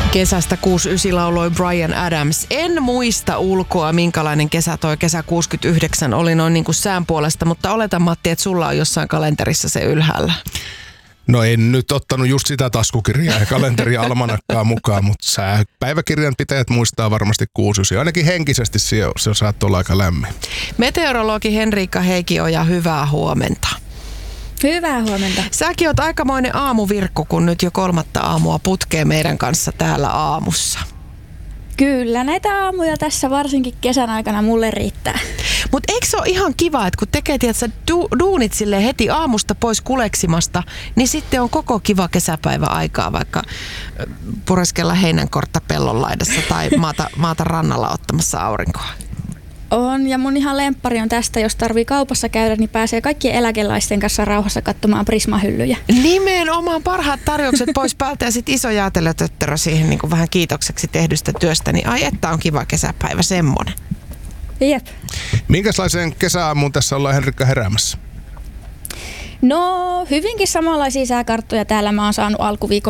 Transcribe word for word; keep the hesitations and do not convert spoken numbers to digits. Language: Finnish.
Kesästä kuusikymmentäyhdeksän lauloi Bryan Adams. En muista ulkoa, minkälainen kesä toi kesä kuusikymmentäyhdeksän oli noin niin kuin sään puolesta, mutta oletan, Matti, että sulla on jossain kalenterissa se ylhäällä. No en nyt ottanut just sitä taskukirjaa ja kalenteria almanakkaa mukaan, mutta sää päiväkirjan pitäjät muistaa varmasti kuusikymmentäyhdeksän. Ainakin henkisesti se, se saattaa olla aika lämmin. Meteorologi Henriikka Heikioja, hyvää huomenta. Hyvää huomenta. Säkin oot aikamoinen aamuvirkku, kun nyt jo kolmatta aamua putkee meidän kanssa täällä aamussa. Kyllä, näitä aamuja tässä varsinkin kesän aikana mulle riittää. Mutta eikö se ole ihan kiva, että kun tekee tiedätkö, du- duunit silleen heti aamusta pois kuleksimasta, niin sitten on koko kiva kesäpäivä aikaa vaikka pureskella heinänkortta pellon laidassa tai maata, maata rannalla ottamassa aurinkoa. On, ja mun ihan lemppari on tästä, jos tarvii kaupassa käydä, niin pääsee kaikkien eläkeläisten kanssa rauhassa katsomaan Prisma-hyllyjä. Nimenomaan parhaat tarjoukset pois päältä ja sitten iso jäätelötötterö siihen niin kuin vähän kiitokseksi tehdystä työstä, niin ai että on kiva kesäpäivä semmonen. Jep. Minkälaiseen kesäaamuun tässä ollaan, Henrikka, heräämässä? No, hyvinkin samanlaisia sääkarttoja täällä mä oon saanut alkuviikon